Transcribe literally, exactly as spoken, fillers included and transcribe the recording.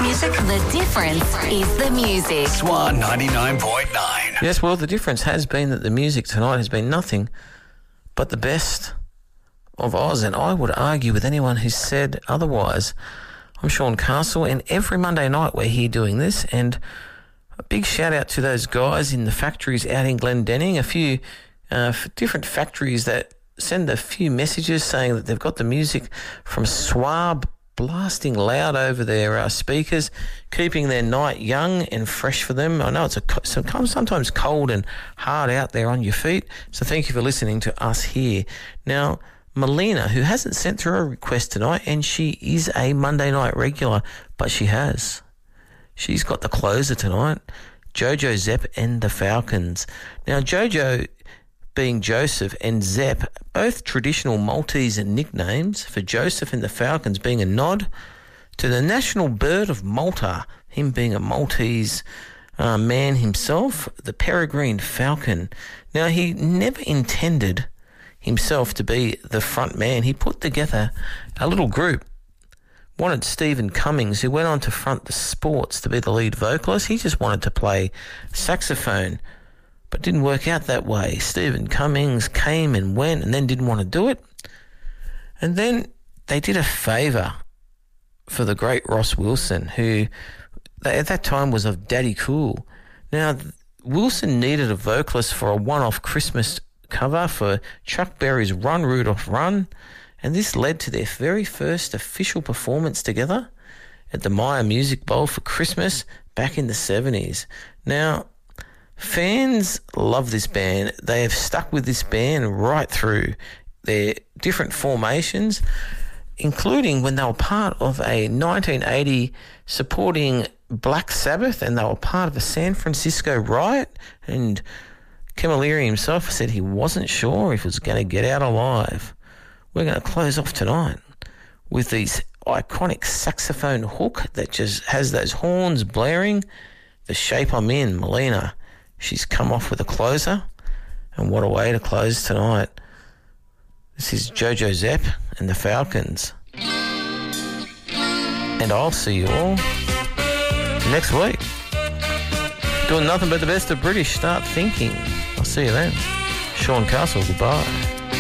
Music, the difference is the music. Swan ninety-nine point nine. Yes, well, the difference has been that the music tonight has been nothing but the best of Oz, and I would argue with anyone who said otherwise. I'm Sean Castle, and every Monday night we're here doing this, and a big shout out to those guys in the factories out in Glendenning, a few uh, different factories that send a few messages saying that they've got the music from Swab blasting loud over their uh, speakers, keeping their night young and fresh for them. I know it's a sometimes cold and hard out there on your feet, so thank you for listening to us here. Now, Melina, who hasn't sent through a request tonight, and she is a Monday night regular, but she has. She's got the closer tonight, Jojo Zepp and the Falcons. Now, Jojo being Joseph and Zepp, both traditional Maltese nicknames, for Joseph and the Falcons being a nod to the national bird of Malta, him being a Maltese uh, man himself, the peregrine falcon. Now, he never intended himself to be the front man. He put together a little group, wanted Stephen Cummings, who went on to front the Sports, to be the lead vocalist. He just wanted to play saxophone, but didn't work out that way. Stephen Cummings came and went and then didn't want to do it. And then they did a favour for the great Ross Wilson, who at that time was of Daddy Cool. Now, Wilson needed a vocalist for a one-off Christmas cover for Chuck Berry's Run Rudolph Run, and this led to their very first official performance together at the Myer Music Bowl for Christmas back in the seventies. Now, fans love this band. They have stuck with this band right through their different formations, including when they were part of a nineteen eighty supporting Black Sabbath, and they were part of a San Francisco riot, and Camilleri himself said he wasn't sure if he was going to get out alive. We're going to close off tonight with these iconic saxophone hook that just has those horns blaring. The Shape I'm In, Melina. She's come off with a closer, and what a way to close tonight. This is Jojo Zepp and the Falcons. And I'll see you all next week. Doing nothing but the best of British. Start thinking. I'll see you then. Sean Castle, goodbye.